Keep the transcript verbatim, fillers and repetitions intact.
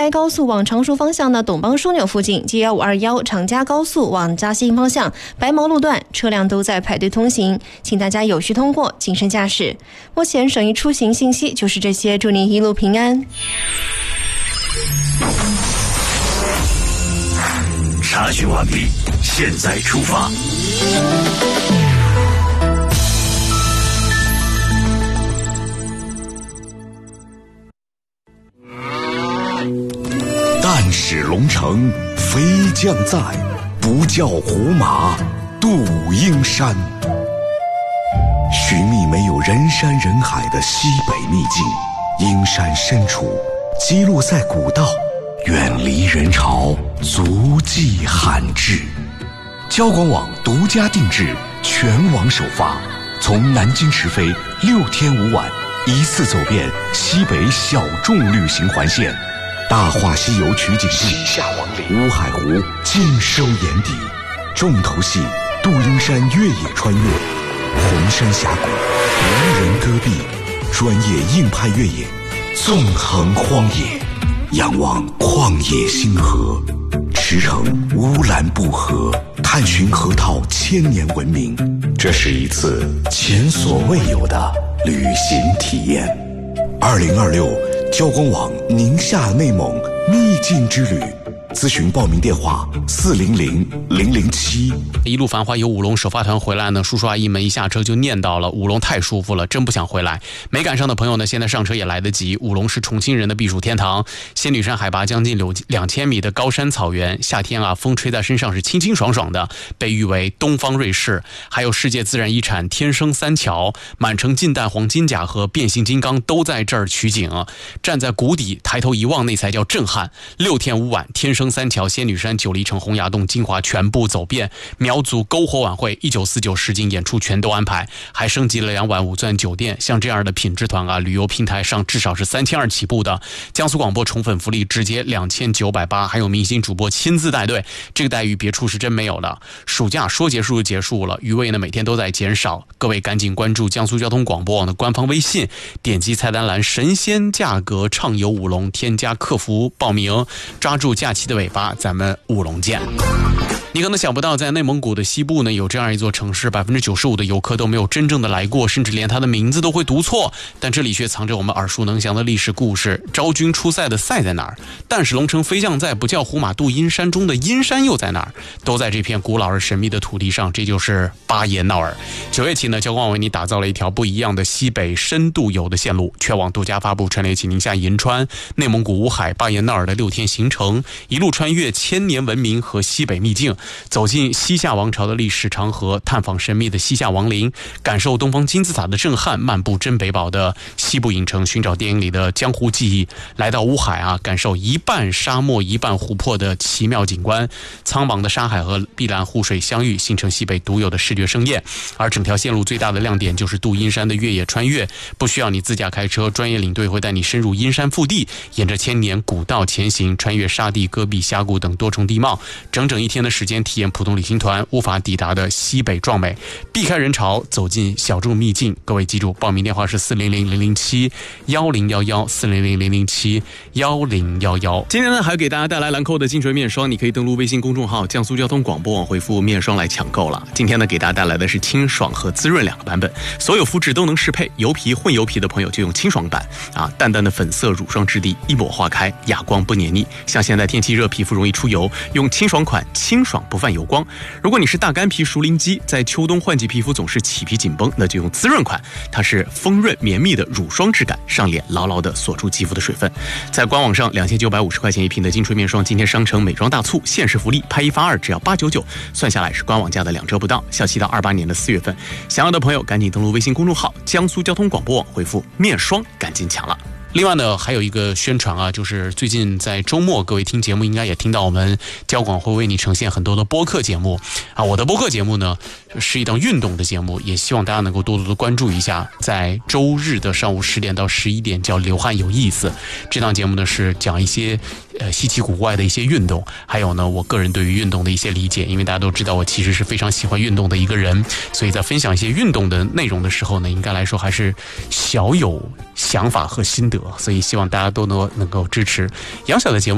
开高速往常熟方向的董邦枢纽附近， G 一五二一长嘉高速往嘉兴方向白毛路段车辆都在排队通行，请大家有序通过，谨慎驾驶。目前省域出行信息就是这些，祝您一路平安。 查询完毕，现在出发。但使龙城飞将在，不教胡马度阴山。寻觅没有人山人海的西北秘境，阴山深处记录在古道，远离人潮，足迹罕至。交广网独家定制，全网首发，从南京直飞六天五晚，一次走遍西北小众旅行环线。大话西游取景地西夏王陵、乌海湖尽收眼底，重头戏杜英山越野穿越，红山峡谷无人戈壁，专业硬派越野，纵横荒野，仰望旷野星河，驰骋乌兰布和，探寻河套千年文明。这是一次前所未有的旅行体验。二零二六交广网宁夏内蒙秘境之旅，咨询报名电话四零零零零七。 一路繁华有舞龙首发团回来呢，叔叔阿姨们一下车就念叨了，舞龙太舒服了，真不想回来。没赶上的朋友呢，现在上车也来得及。舞龙是重庆人的避暑天堂，仙女山海拔将近两千米的高山草原，夏天啊，风吹在身上是清清爽爽的，被誉为东方瑞士。还有世界自然遗产天生三桥，满城尽带黄金甲和变形金刚都在这儿取景。站在谷底抬头一望，那才叫震撼。六天五晚，天生三桥、仙女山、九里城、洪崖洞、金华全部走遍。苗族篝火晚会、一九四九实景演出全都安排，还升级了两晚五钻酒店。像这样的品质团啊，旅游平台上至少是三千二起步的。江苏广播宠粉福利直接两千九百八，还有明星主播亲自带队，这个待遇别处是真没有的。暑假说结束就结束了，余味呢每天都在减少。各位赶紧关注江苏交通广播网的官方微信，点击菜单栏神仙价格畅游舞龙，添加客服报名，抓住假期的尾巴，咱们舞龙见。你可能想不到，在内蒙古的西部呢，有这样一座城市，百分之九十五的游客都没有真正的来过，甚至连它的名字都会读错。但这里却藏着我们耳熟能详的历史故事。昭君出塞的塞在哪儿？但使龙城飞将在，不教胡马度阴山中的阴山又在哪儿？都在这片古老而神秘的土地上。这就是巴彦淖尔。九月起呢，交广为你打造了一条不一样的西北深度游的线路，全网独家发布陈列起宁夏银川、内蒙古乌海、巴彦淖尔的六天行程，一路穿越千年文明和西北秘境，走进西夏王朝的历史长河，探访神秘的西夏王陵，感受东方金字塔的震撼，漫步珍北堡的西部影城，寻找电影里的江湖记忆，来到乌海啊，感受一半沙漠一半湖泊的奇妙景观，苍茫的沙海和碧蓝湖水相遇，形成西北独有的视觉盛宴。而整条线路最大的亮点就是杜阴山的越野穿越，不需要你自驾开车，专业领队会带你深入阴山腹地，沿着千年古道前行，穿越沙地、戈壁、峡谷等多重地貌，整整一天的时间体验普通旅行团无法抵达的西北壮美，避开人潮，走进小众秘境。各位记住，报名电话是四零零零零七幺零幺幺四零零零零七幺零幺幺。今天呢，还给大家带来兰蔻的净水面霜，你可以登录微信公众号江苏交通广播网回复面霜来抢购了。今天呢，给大家带来的是清爽和滋润两个版本，所有肤质都能适配，油皮混油皮的朋友就用清爽版啊，淡淡的粉色乳霜质地，一抹化开，哑光不黏腻。像现在天气热，皮肤容易出油，用清爽款清爽不泛油光。如果你是大干皮熟龄肌，在秋冬换季皮肤总是起皮紧绷，那就用滋润款，它是丰润绵密的乳霜质感，上脸牢牢的锁住肌肤的水分。在官网上两千九百五十块钱一瓶的净水面霜，今天商城美妆大促，限时福利，拍一发二只要八九九，算下来是官网价的两折不到，效期到二八年的四月份。想要的朋友赶紧登录微信公众号江苏交通广播网回复面霜，赶紧抢了。另外呢，还有一个宣传啊，就是最近在周末，各位听节目应该也听到我们交广会为你呈现很多的播客节目啊。我的播客节目呢是一档运动的节目，也希望大家能够多多的关注一下。在周日的上午十点到十一点，叫流汗有意思。这档节目呢是讲一些呃稀奇古怪的一些运动，还有呢我个人对于运动的一些理解。因为大家都知道我其实是非常喜欢运动的一个人，所以在分享一些运动的内容的时候呢，应该来说还是小有想法和心得。所以希望大家都能能够支持杨晓的节目。